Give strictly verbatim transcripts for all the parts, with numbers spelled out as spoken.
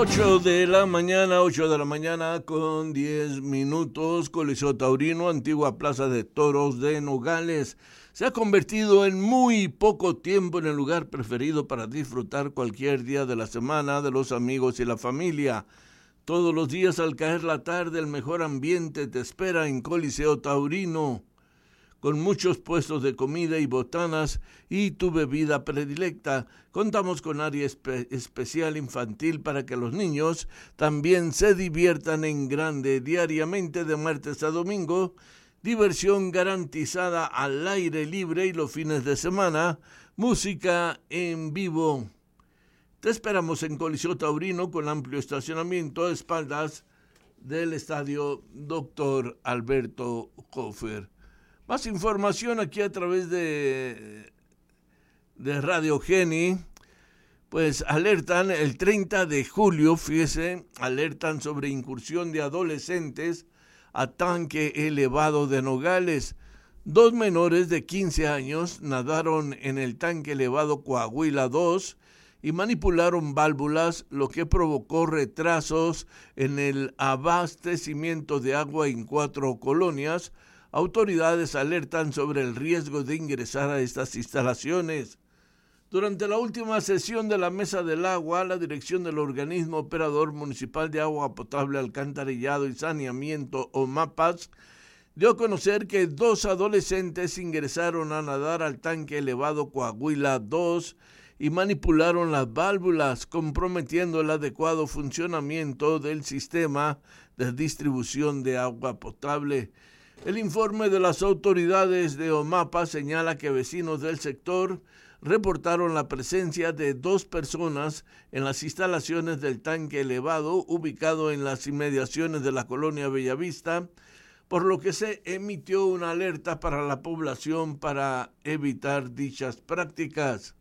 ocho de la mañana, ocho de la mañana con diez minutos. Coliseo Taurino, antigua plaza de toros de Nogales, se ha convertido en muy poco tiempo en el lugar preferido para disfrutar cualquier día de la semana de los amigos y la familia. Todos los días al caer la tarde el mejor ambiente te espera en Coliseo Taurino, con muchos puestos de comida y botanas y tu bebida predilecta. Contamos con área espe- especial infantil para que los niños también se diviertan en grande diariamente de martes a domingo. Diversión garantizada al aire libre y los fines de semana. Música en vivo. Te esperamos en Coliseo Taurino con amplio estacionamiento a espaldas del estadio doctor Alberto Hofer. Más información aquí a través de, de Radio Geni, pues alertan el treinta de julio, fíjese, alertan sobre incursión de adolescentes a tanque elevado de Nogales. Dos menores de quince años nadaron en el tanque elevado Coahuila dos y manipularon válvulas, lo que provocó retrasos en el abastecimiento de agua en cuatro colonias. Autoridades alertan sobre el riesgo de ingresar a estas instalaciones. Durante la última sesión de la Mesa del Agua, la dirección del Organismo Operador Municipal de Agua Potable, Alcantarillado y Saneamiento, OMAPAS, dio a conocer que dos adolescentes ingresaron a nadar al tanque elevado Coahuila dos y manipularon las válvulas, comprometiendo el adecuado funcionamiento del sistema de distribución de agua potable. El informe de las autoridades de OMAPA señala que vecinos del sector reportaron la presencia de dos personas en las instalaciones del tanque elevado ubicado en las inmediaciones de la colonia Bellavista, por lo que se emitió una alerta para la población para evitar dichas prácticas.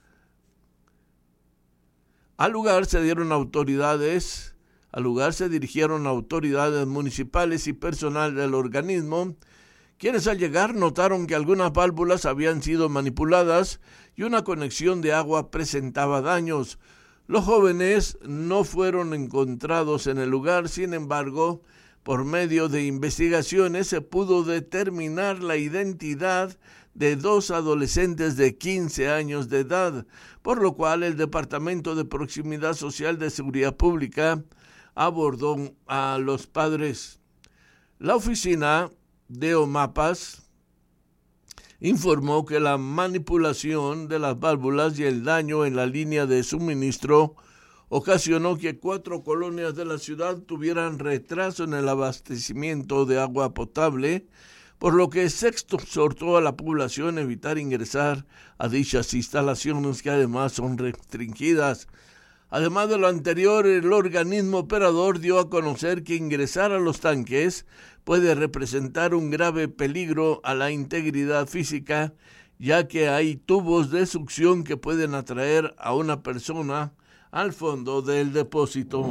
Al lugar se dieron autoridades Al lugar se dirigieron autoridades municipales y personal del organismo, quienes al llegar notaron que algunas válvulas habían sido manipuladas y una conexión de agua presentaba daños. Los jóvenes no fueron encontrados en el lugar, sin embargo, por medio de investigaciones se pudo determinar la identidad de dos adolescentes de quince años de edad, por lo cual el Departamento de Proximidad Social de Seguridad Pública abordó a los padres. La oficina de OMAPAS informó que la manipulación de las válvulas y el daño en la línea de suministro ocasionó que cuatro colonias de la ciudad tuvieran retraso en el abastecimiento de agua potable, por lo que se exhortó a la población a evitar ingresar a dichas instalaciones que además son restringidas. Además de lo anterior, el organismo operador dio a conocer que ingresar a los tanques puede representar un grave peligro a la integridad física, ya que hay tubos de succión que pueden atraer a una persona al fondo del depósito.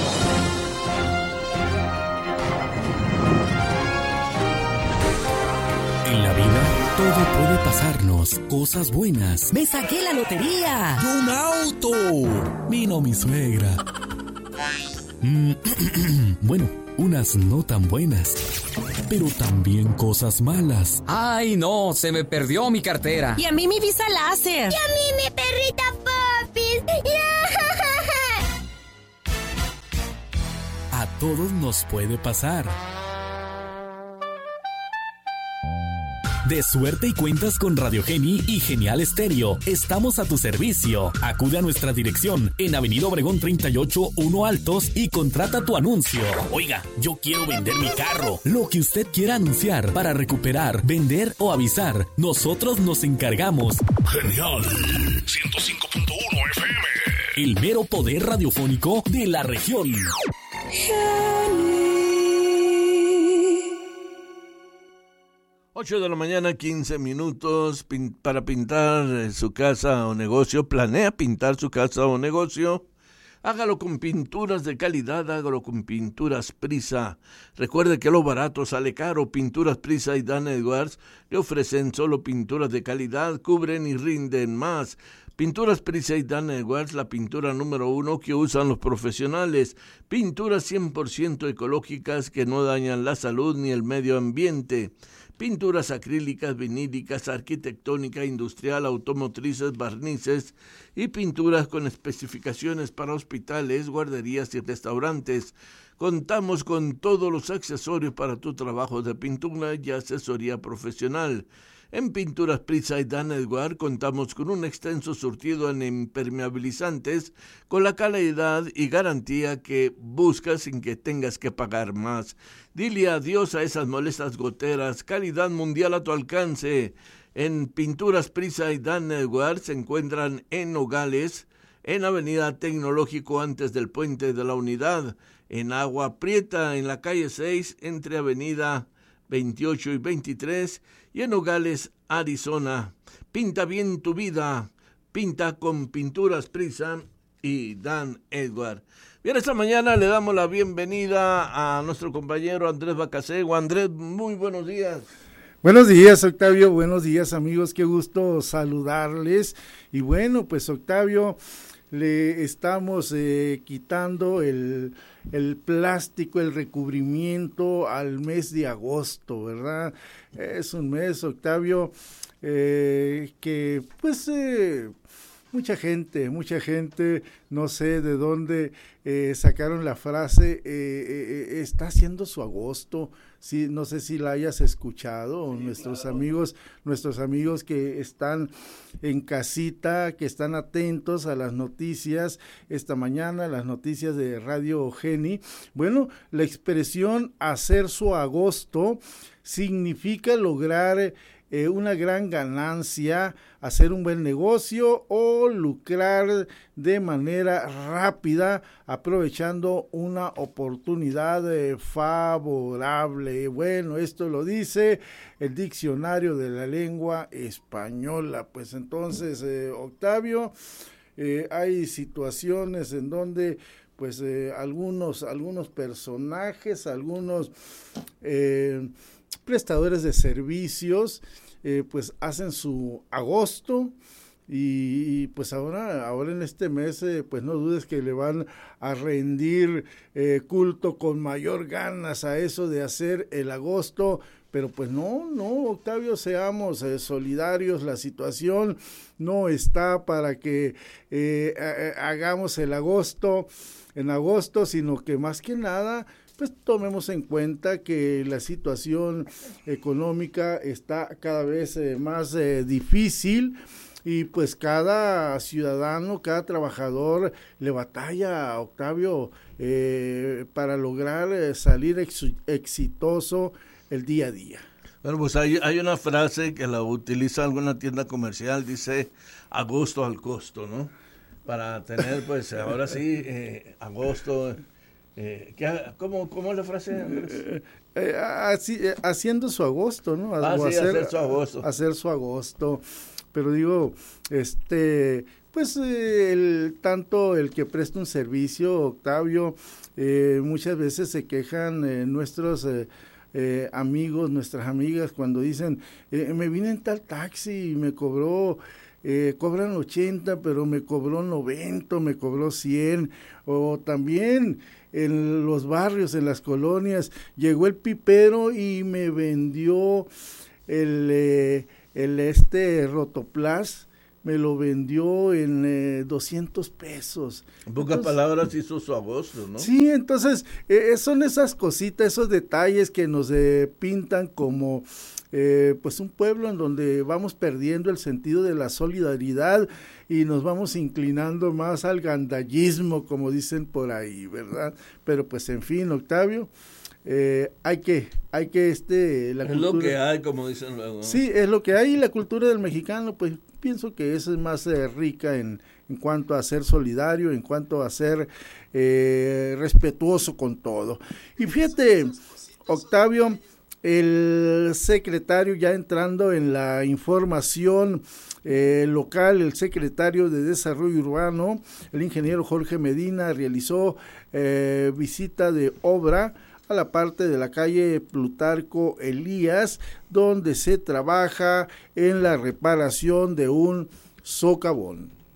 En la vida todo puede pasarnos, cosas buenas. ¡Me saqué la lotería! ¡Y un auto! Vino mi suegra. Mm, bueno, unas no tan buenas, pero también cosas malas. ¡Ay, no! Se me perdió mi cartera. Y a mí mi visa láser. Y a mí mi perrita Popis. A todos nos puede pasar. De suerte y cuentas con Radio Geni y Genial Estéreo. Estamos a tu servicio. Acude a nuestra dirección en Avenida Obregón treinta y ocho, uno Altos y contrata tu anuncio. Oiga, yo quiero vender mi carro. Lo que usted quiera anunciar para recuperar, vender o avisar, nosotros nos encargamos. Genial ciento cinco punto uno F M. El mero poder radiofónico de la región. ocho de la mañana, quince minutos pin- para pintar su casa o negocio. ¿Planea pintar su casa o negocio? Hágalo con pinturas de calidad, hágalo con Pinturas Prisa. Recuerde que lo barato sale caro. Pinturas Prisa y Dan Edwards le ofrecen solo pinturas de calidad, cubren y rinden más. Pinturas Prisa y Dan Edwards, la pintura número uno que usan los profesionales. Pinturas cien por ciento ecológicas que no dañan la salud ni el medio ambiente. Pinturas acrílicas, vinílicas, arquitectónica, industrial, automotrices, barnices y pinturas con especificaciones para hospitales, guarderías y restaurantes. Contamos con todos los accesorios para tu trabajo de pintura y asesoría profesional. En Pinturas Prisa y Dan Edwards contamos con un extenso surtido en impermeabilizantes con la calidad y garantía que buscas sin que tengas que pagar más. Dile adiós a esas molestas goteras, calidad mundial a tu alcance. En Pinturas Prisa y Dan Edwards se encuentran en Nogales, en Avenida Tecnológico antes del Puente de la Unidad, en Agua Prieta, en la calle seis, entre Avenida veintiocho y veintitrés, y en Nogales, Arizona. Pinta bien tu vida, pinta con Pinturas Prisa y Dan Edwards. Bien, esta mañana le damos la bienvenida a nuestro compañero Andrés Bacasegua. Andrés, muy buenos días. Buenos días, Octavio, buenos días, amigos, qué gusto saludarles. Y bueno, pues Octavio, le estamos eh, quitando el, el plástico, el recubrimiento al mes de agosto, ¿verdad? Es un mes, Octavio, eh, que pues eh, mucha gente, mucha gente, no sé de dónde eh, sacaron la frase, eh, eh, está haciendo su agosto. Sí, no sé si la hayas escuchado, sí, nuestros claro. amigos, nuestros amigos que están en casita, que están atentos a las noticias esta mañana, las noticias de Radio Geni. Bueno, la expresión hacer su agosto significa lograr eh, una gran ganancia, hacer un buen negocio o lucrar de manera rápida aprovechando una oportunidad eh, favorable. Bueno, esto lo dice el diccionario de la lengua española. Pues entonces, eh, Octavio, eh, hay situaciones en donde pues eh, algunos, algunos personajes, algunos eh, prestadores de servicios, eh, pues hacen su agosto y, y pues ahora, ahora en este mes, eh, pues no dudes que le van a rendir eh, culto con mayor ganas a eso de hacer el agosto, pero pues no, no, Octavio, seamos eh, solidarios, la situación no está para que eh, a, a, hagamos el agosto en agosto, sino que más que nada pues tomemos en cuenta que la situación económica está cada vez eh, más eh, difícil y pues cada ciudadano, cada trabajador le batalla, Octavio, eh, para lograr eh, salir ex- exitoso el día a día. Bueno, pues hay, hay una frase que la utiliza alguna tienda comercial, dice agosto al costo, ¿no? Para tener pues ahora sí eh, agosto... Eh, ¿qué, cómo, ¿Cómo es la frase? Eh, eh, así, eh, haciendo su agosto, ¿no? Ah, sí, hacer, hacer su agosto. Hacer su agosto. Pero digo, este, pues eh, el, tanto el que presta un servicio, Octavio, eh, muchas veces se quejan eh, nuestros eh, eh, amigos, nuestras amigas, cuando dicen, eh, me vine en tal taxi y me cobró... Eh, cobran ochenta, pero me cobró noventa, me cobró cien, o también en los barrios, en las colonias, llegó el pipero y me vendió el, eh, el este Rotoplas, me lo vendió en eh, doscientos pesos. En pocas entonces, palabras hizo su agosto, ¿no? Sí, entonces eh, son esas cositas, esos detalles que nos eh, pintan como eh, pues un pueblo en donde vamos perdiendo el sentido de la solidaridad y nos vamos inclinando más al gandallismo, como dicen por ahí, ¿verdad? Pero pues en fin, Octavio, eh, hay que, hay que este... La es cultura, lo que hay, como dicen luego, ¿no? Sí, es lo que hay, y la cultura del mexicano, pues pienso que esa es más eh, rica en, en cuanto a ser solidario, en cuanto a ser eh, respetuoso con todo. Y fíjate, Octavio, el secretario, ya entrando en la información eh, local, el secretario de Desarrollo Urbano, el ingeniero Jorge Medina, realizó eh, visita de obra a la parte de la calle Plutarco Elías, donde se trabaja en la reparación de un socavón.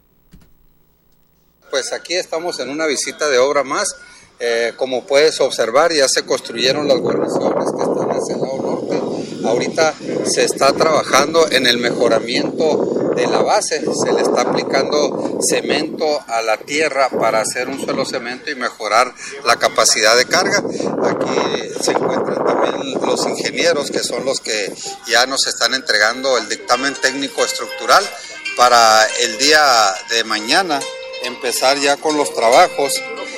Pues aquí estamos en una visita de obra más. Eh, como puedes observar, ya se construyeron las guarniciones que están hacia el lado norte. Ahorita se está trabajando en el mejoramiento de la base. Se le está aplicando cemento a la tierra para hacer un suelo cemento y mejorar la capacidad de carga. Aquí se encuentran también los ingenieros, que son los que ya nos están entregando el dictamen técnico estructural para el día de mañana empezar ya con los trabajos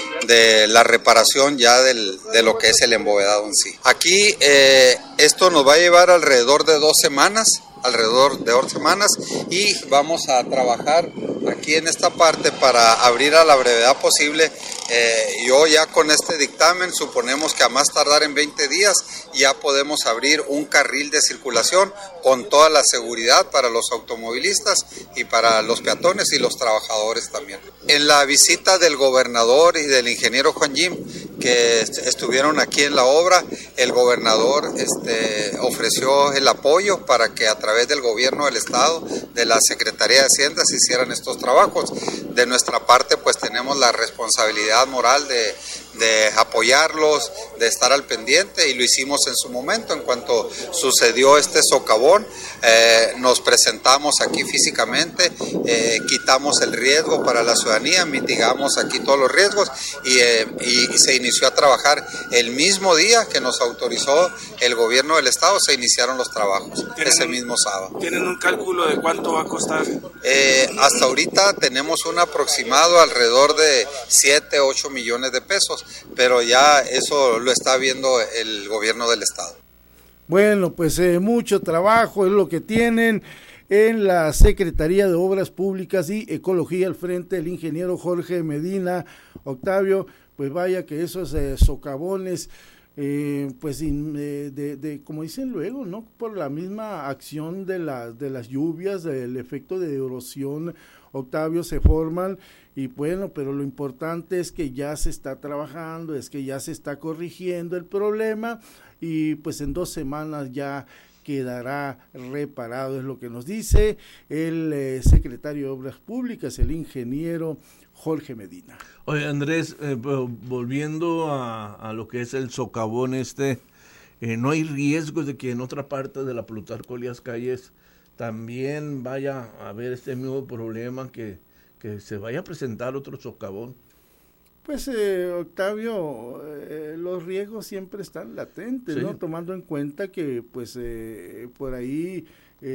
de la reparación ya del, de lo que es el embovedado en sí. Aquí eh, esto nos va a llevar alrededor de dos semanas, alrededor de dos semanas y vamos a trabajar aquí en esta parte para abrir a la brevedad posible. Eh, yo ya con este dictamen suponemos que a más tardar en veinte días ya podemos abrir un carril de circulación con toda la seguridad para los automovilistas y para los peatones y los trabajadores también. En la visita del gobernador y del ingeniero Juan Jim, que estuvieron aquí en la obra, el gobernador este, ofreció el apoyo para que a través del gobierno del estado, de la Secretaría de Hacienda, se hicieran estos trabajos. De nuestra parte, pues tenemos la responsabilidad moral de, de apoyarlos, de estar al pendiente, y lo hicimos en su momento. En cuanto sucedió este socavón, eh, nos presentamos aquí físicamente, eh, quitamos el riesgo para la ciudadanía, mitigamos aquí todos los riesgos y, eh, y, y se inició a trabajar el mismo día que nos autorizó el gobierno del estado. Se iniciaron los trabajos ese mismo sábado. ¿Tienen un cálculo de cuánto va a costar? Eh, hasta ahorita tenemos un aproximado alrededor de siete, ocho millones de pesos, pero ya eso lo está viendo el gobierno del estado. Bueno, pues eh, mucho trabajo es lo que tienen en la Secretaría de Obras Públicas y Ecología, al frente el ingeniero Jorge Medina. Octavio, pues vaya que esos eh, socavones, eh, pues de, de, de, como dicen luego, ¿no? Por la misma acción de, la, de las lluvias, del efecto de erosión, Octavio, se forman. Y bueno, pero lo importante es que ya se está trabajando, es que ya se está corrigiendo el problema y pues en dos semanas ya quedará reparado, es lo que nos dice el eh, secretario de Obras Públicas, el ingeniero Jorge Medina. Oye, Andrés, eh, volviendo a, a lo que es el socavón este, eh, ¿no hay riesgo de que en otra parte de la Plutarco Elías Calles también vaya a haber este mismo problema, que, que se vaya a presentar otro socavón? Pues, eh, Octavio, eh, los riesgos siempre están latentes, sí, ¿no? Tomando en cuenta que, pues, eh, por ahí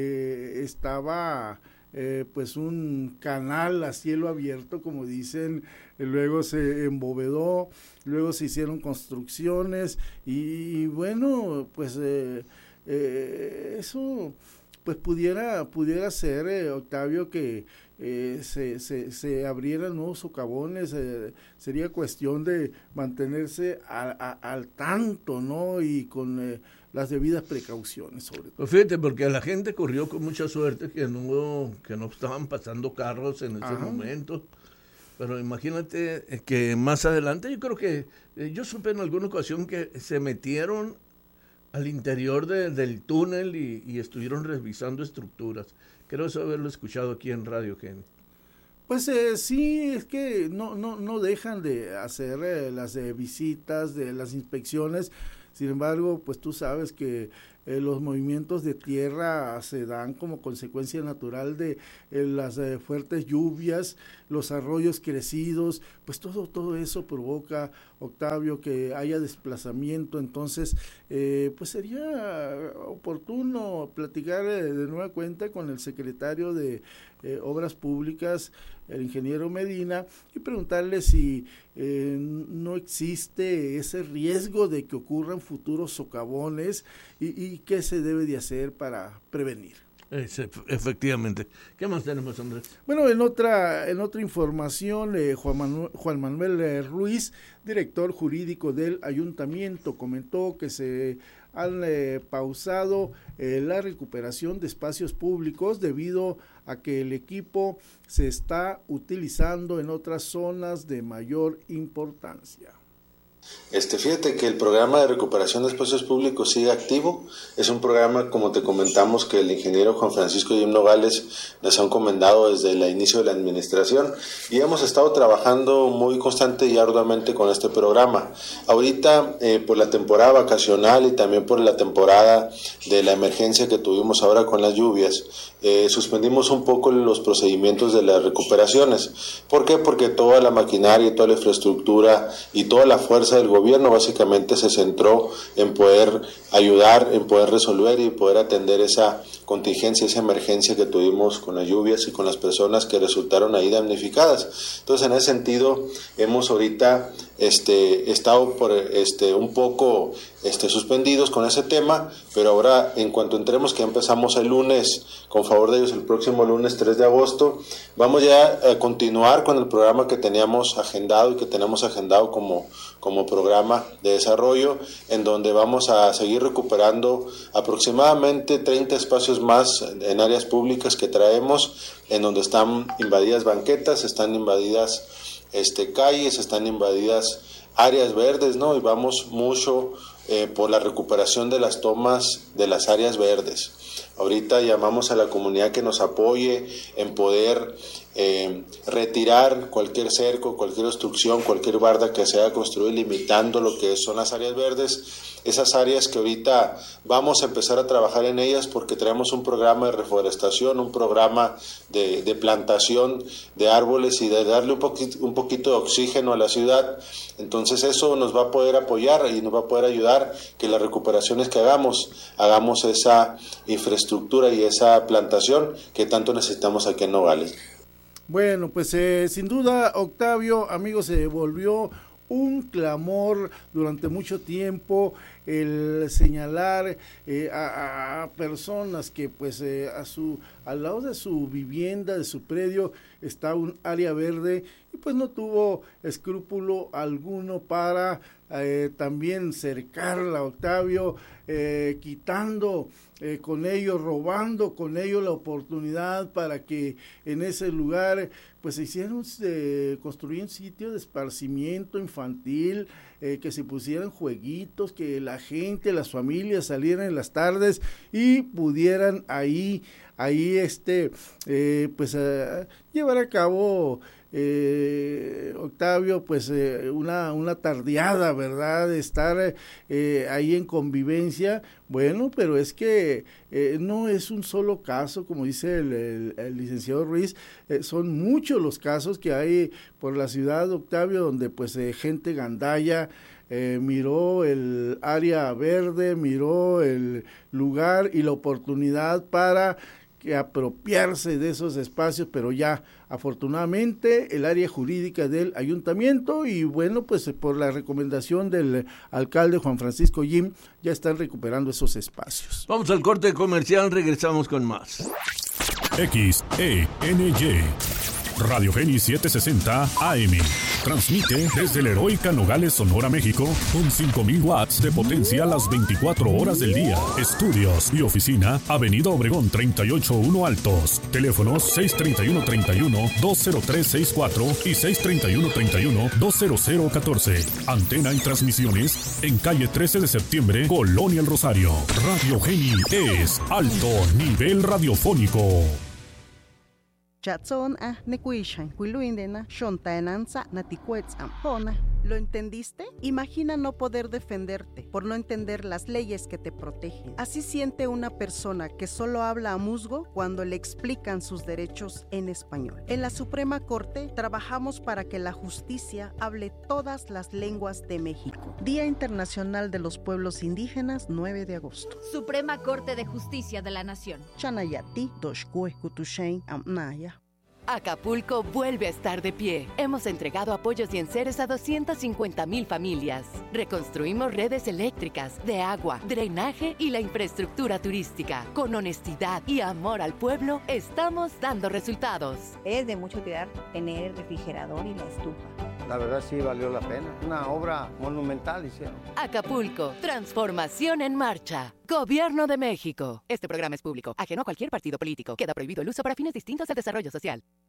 eh, estaba, eh, pues, un canal a cielo abierto, como dicen, eh, luego se embovedó, luego se hicieron construcciones y, y bueno, pues, eh, eh, eso, pues, pudiera, pudiera ser, eh, Octavio, que Eh, se, se, se abrieran nuevos socavones. Eh, sería cuestión de mantenerse a, a, al tanto, ¿no? Y con eh, las debidas precauciones, sobre todo. Pues fíjate, porque la gente corrió con mucha suerte que no, que no estaban pasando carros en ese Ajá. momento. Pero imagínate que más adelante, yo creo que, eh, yo supe en alguna ocasión que se metieron al interior de, del túnel y, y estuvieron revisando estructuras. Creo eso haberlo escuchado aquí en Radio Geni. Pues eh, sí, es que no no no dejan de hacer eh, las eh, visitas, de las inspecciones. Sin embargo, pues tú sabes que eh, los movimientos de tierra se dan como consecuencia natural de eh, las eh, fuertes lluvias, los arroyos crecidos, pues todo todo eso provoca, Octavio, que haya desplazamiento. Entonces, eh, pues sería oportuno platicar eh, de nueva cuenta con el secretario de eh, Obras Públicas, el ingeniero Medina, y preguntarle si eh, no existe ese riesgo de que ocurran futuros socavones y, y qué se debe de hacer para prevenir. Es, efectivamente. ¿Qué más tenemos, Andrés? Bueno, en otra en otra información, eh, Juan Manuel, Juan Manuel eh, Ruiz, director jurídico del ayuntamiento, comentó que se han eh, pausado eh, la recuperación de espacios públicos debido a que el equipo se está utilizando en otras zonas de mayor importancia. Este, fíjate que el programa de recuperación de espacios públicos sigue activo. Es un programa, como te comentamos, que el ingeniero Juan Francisco Jim Nogales nos ha encomendado desde el inicio de la administración y hemos estado trabajando muy constante y arduamente con este programa. Ahorita, eh, por la temporada vacacional y también por la temporada de la emergencia que tuvimos ahora con las lluvias, eh, suspendimos un poco los procedimientos de las recuperaciones. ¿Por qué? Porque toda la maquinaria, toda la infraestructura y toda la fuerza del gobierno básicamente se centró en poder ayudar, en poder resolver y poder atender esa contingencia, esa emergencia que tuvimos con las lluvias y con las personas que resultaron ahí damnificadas. Entonces, en ese sentido, hemos ahorita este, estado por, este, un poco este, suspendidos con ese tema, pero ahora, en cuanto entremos, que empezamos el lunes, con favor de ellos, el próximo lunes tres de agosto, vamos ya a continuar con el programa que teníamos agendado y que tenemos agendado como, como programa de desarrollo, en donde vamos a seguir recuperando aproximadamente treinta espacios más en áreas públicas que traemos, en donde están invadidas banquetas, están invadidas este, calles, están invadidas áreas verdes, ¿no? Y vamos mucho eh, por la recuperación de las tomas de las áreas verdes. Ahorita llamamos a la comunidad que nos apoye en poder eh, retirar cualquier cerco, cualquier obstrucción, cualquier barda que se haya construido limitando lo que son las áreas verdes. Esas áreas que ahorita vamos a empezar a trabajar en ellas porque traemos un programa de reforestación, un programa de, de plantación de árboles y de darle un poquito, un poquito de oxígeno a la ciudad. Entonces eso nos va a poder apoyar y nos va a poder ayudar que las recuperaciones que hagamos, hagamos esa infraestructura y esa plantación que tanto necesitamos aquí en Nogales. Bueno, pues eh, sin duda, Octavio, amigos, se volvió un clamor durante mucho tiempo el señalar eh, a, a personas que pues eh, a su al lado de su vivienda, de su predio, está un área verde y pues no tuvo escrúpulo alguno para eh, también cercarla, Octavio, eh, quitando eh, con ello, robando con ello la oportunidad para que en ese lugar pues se hicieron, eh, construir un sitio de esparcimiento infantil, eh, que se pusieran jueguitos, que la gente, las familias salieran en las tardes y pudieran ahí, ahí este, eh, pues eh, llevar a cabo, eh, Octavio, pues eh, una, una tardeada, ¿verdad? Estar eh, ahí en convivencia. Bueno, pero es que eh, no es un solo caso, como dice el, el, el licenciado Ruiz, eh, son muchos los casos que hay por la ciudad, Octavio, donde pues eh, gente gandalla eh, miró el área verde, miró el lugar y la oportunidad para que apropiarse de esos espacios, pero ya afortunadamente el área jurídica del ayuntamiento y bueno, pues por la recomendación del alcalde Juan Francisco Jim, ya están recuperando esos espacios. Vamos al corte comercial, regresamos con más. X E N Y Radio Geni setecientos sesenta A M. Transmite desde la heroica Nogales, Sonora, México, con cinco mil watts de potencia a las veinticuatro horas del día. Estudios y oficina, Avenida Obregón treinta y ocho uno Altos. Teléfonos seis treinta y uno treinta y uno dos cero tres sesenta y cuatro y seis treinta y uno treinta y uno dos cero cero catorce. Antena y transmisiones en calle trece de septiembre, Colonia El Rosario. Radio Geni es alto nivel radiofónico. Chatson a nekuishan, kuiluindena, shontaenanza, natikuetzam, hona. ¿Lo entendiste? Imagina no poder defenderte por no entender las leyes que te protegen. Así siente una persona que solo habla a musgo cuando le explican sus derechos en español. En la Suprema Corte trabajamos para que la justicia hable todas las lenguas de México. Día Internacional de los Pueblos Indígenas, nueve de agosto. Suprema Corte de Justicia de la Nación. Chanayati, Doshkue, Kutushain, Amnaya. Acapulco vuelve a estar de pie. Hemos entregado apoyos y enseres a doscientas cincuenta mil familias. Reconstruimos redes eléctricas, de agua, drenaje y la infraestructura turística. Con honestidad y amor al pueblo, estamos dando resultados. Es de mucha utilidad tener el refrigerador y la estufa. La verdad sí valió la pena. Una obra monumental hicieron. Acapulco, transformación en marcha. Gobierno de México. Este programa es público, ajeno a cualquier partido político. Queda prohibido el uso para fines distintos al desarrollo social.